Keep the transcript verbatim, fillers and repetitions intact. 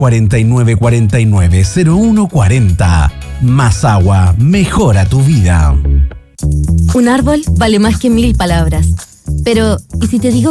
cuarenta y nueve cuarenta y nueve cero uno cuarenta. Más agua, mejora tu vida. Un árbol vale más que mil palabras. Pero, ¿y si te digo